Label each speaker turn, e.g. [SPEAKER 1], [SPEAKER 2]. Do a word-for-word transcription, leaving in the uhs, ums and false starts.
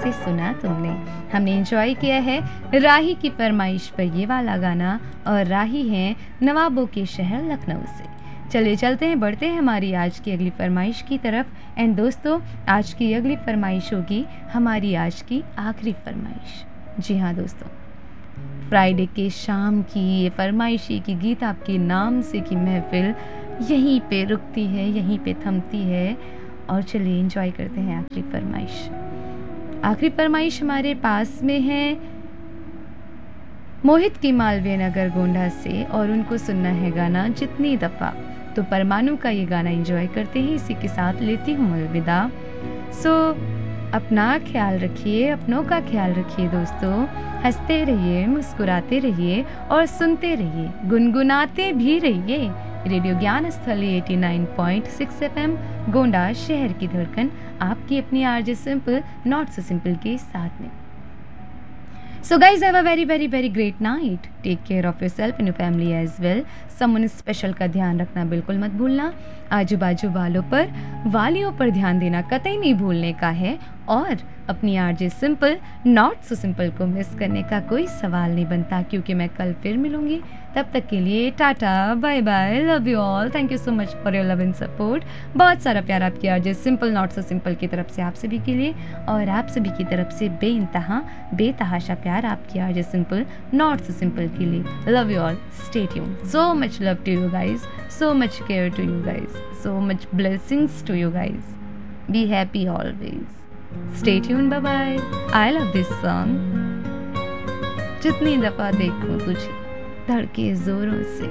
[SPEAKER 1] से सुना तुमने। हमने एंजॉय किया है राही की फरमाइश पर ये वाला गाना, और राही हैं नवाबों के शहर लखनऊ से। चलिए चलते हैं, बढ़ते हैं हमारी आज की अगली फरमाइश की तरफ। एंड दोस्तों, आज की अगली फरमाइश होगी हमारी आज की आखिरी फरमाइश। जी हाँ दोस्तों, फ्राइडे के शाम की ये फरमाइशी की गीत आपके नाम से की महफिल यहीं पे रुकती है, यहीं पे थमती है। और चलिए एंजॉय करते हैं आखिरी फरमाइश। आखिरी फरमाइश हमारे पास में है मोहित की मालवीय नगर गोंडा से, और उनको सुनना है गाना जितनी दफ़ा। तो परमाणु का ये गाना एंजॉय करते हैं, इसी के साथ लेती हूँ अलविदा। सो अपना ख्याल रखिए, अपनों का ख्याल रखिए दोस्तों। हंसते रहिए, मुस्कुराते रहिए और सुनते रहिए, गुनगुनाते भी रहिए। रेडियो ज्ञान स्थली नवासी पॉइंट छह एफएम गोंडा, शहर की धड़कन, आपकी अपनी RJ simple not so simple के साथ में। So guys, have a very very very great night. Take care of yourself and your family as well. Someone special का ध्यान रखना बिल्कुल मत भूलना। आजू बाजू वालों पर, वालियों पर ध्यान देना कतई नहीं भूलने का है। और अपनी RJ simple not so simple को मिस करने का कोई सवाल नहीं बनता, क्योंकि मैं कल फिर मिलूंगी। तब तक के लिए Tata, bye bye, love you all, thank you so much for your love and support. बहुत सारा प्यार आपकी RJ simple not so simple की तरफ से आप सभी के लिए, और आप सभी की तरफ से बेइंतहा बेतहाशा प्यार आपकी RJ simple not so simple के लिए। Love you all, stay tuned, so much love to you guys, so much care to you guys, so much blessings to you guys. Be happy always. Stay tuned. Bye bye. I love this song. जितनी दफा देखूं तुझे धड़के जोरों से।